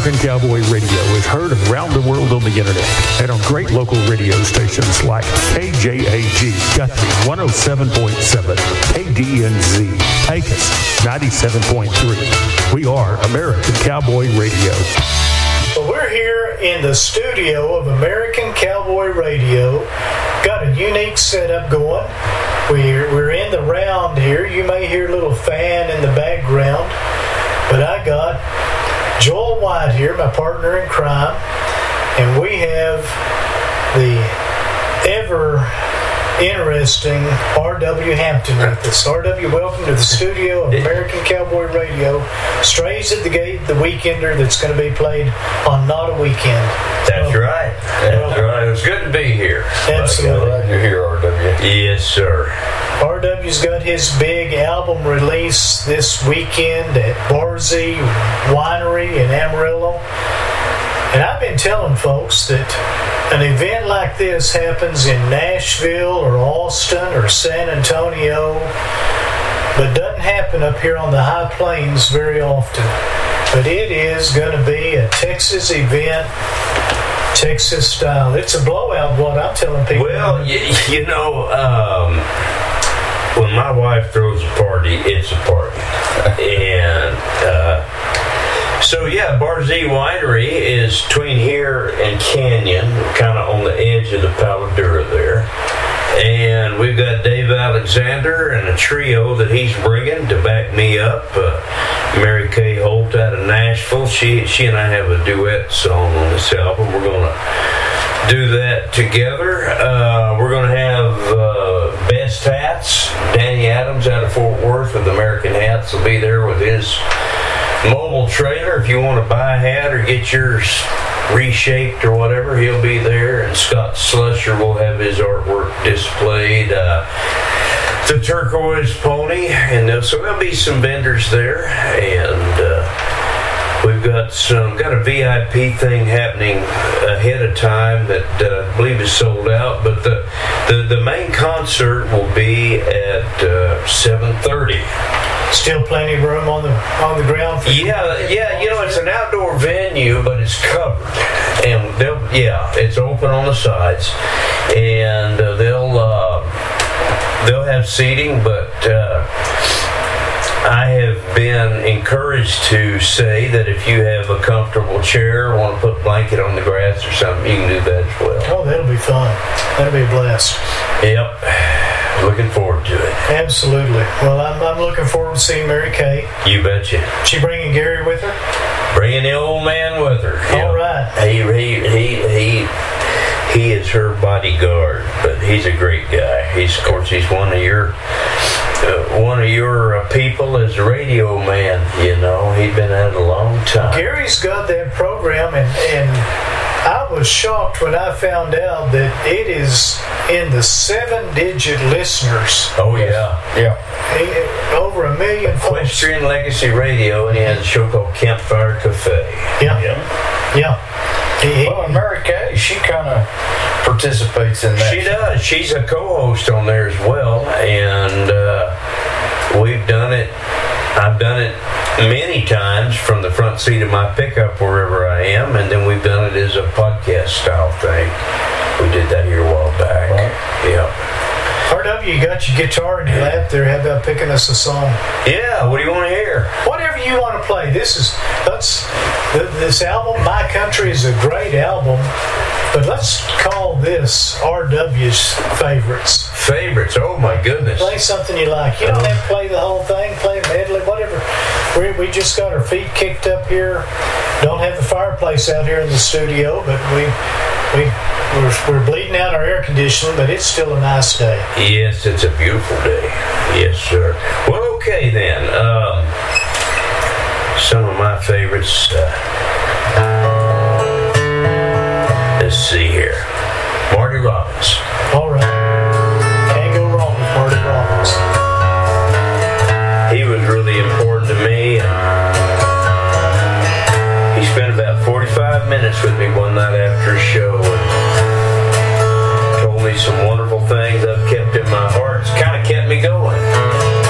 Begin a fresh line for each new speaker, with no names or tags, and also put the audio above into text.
American Cowboy Radio is heard around the world on the internet and on great local radio stations like KJAG, Guthrie 107.7, KDNZ, Pecos 97.3. We are American Cowboy Radio.
Well, we're here in the studio of American Cowboy Radio. Got a unique setup going. We're in the round here. You may hear a little fan in the background, but I got Joel White here, my partner in crime, and we have the ever interesting R.W. Hampton with us. R.W., welcome to the studio of American Cowboy Radio. Strays at the Gate, the Weekender that's going to be played on Not a Weekend.
That's right. That's right. It was good to be here.
Absolutely.
Glad you're here, R.W.
Yes, sir.
R.W.'s got his big album release this weekend at Barzy Winery in Amarillo. And I've been telling folks that an event like this happens in Nashville or Austin or San Antonio, but doesn't happen up here on the High Plains very often. But it is going to be a Texas event, Texas style. It's a blowout, what I'm telling people.
Well, you know, when my wife throws a party, it's a party. And so, yeah, Barzy Winery is between here and Canyon, kind of on the edge of the Paladura there. And we've got Dave Alexander and a trio that he's bringing to back me up. Mary Kay Holt out of Nashville. She and I have a duet song on this album. We're going to do that together. We're going to have Best Hats. Danny Adams out of Fort Worth with American Hats will be there with his mobile trailer. If you want to buy a hat or get yours reshaped or whatever, he'll be there. And Scott Slusher will have his artwork displayed. The Turquoise Pony, and so there'll be some vendors there, and we've got a VIP thing happening ahead of time that I believe is sold out. But the main concert will be at 7:30.
Still plenty of room on the ground for
Yeah, you know, it's an outdoor venue, but it's covered, and it's open on the sides, and they'll have seating, but I have been encouraged to say that if you have a comfortable chair or want to put a blanket on the grass or something, you can do that as well.
Oh, that'll be fun. That'll be a blast.
Yep. Looking forward to it.
Absolutely. Well, I'm looking forward to seeing Mary Kay.
You betcha.
She bringing Gary with her?
Bringing the old man with her.
All right.
He is her bodyguard, but he's a great guy. He's one of your people as a radio man. You know, he's been at it a long time.
Gary's got that program, and I was shocked when I found out that it is in the 7-digit listeners.
Oh yeah.
Over 1 million.
Equestrian Legacy Radio, and he has a show called Campfire Cafe.
Yeah.
Well, Mary Kay, she kind of participates in that.
She does. She's a co-host on there as well, and we've done it. I've done it many times from the front seat of my pickup wherever I am, and then we've done it as a podcast style thing. We did that here a while back.
Right.
Yeah.
RW, you got your guitar in your lap there. How about picking us a song?
Yeah. What do you want to hear?
Whatever you want to play. This album, My Country, is a great album, but let's call this RW's favorites.
Favorites? Oh my goodness.
Play something you like. You don't have to play the whole thing. Play a medley, whatever. We just got our feet kicked up here. Don't have the fireplace out here in the studio, but we're bleeding out our air conditioning, but it's still a nice day.
Yes, it's a beautiful day. Yes, sir. Well, okay then. Some of my favorites. Let's see here. Marty Robbins.
All right. Can't go wrong with Marty Robbins.
He was really important to me, and he spent about 45 minutes with me one night after a show and told me some wonderful things I've kept in my heart. It's kind of kept me going.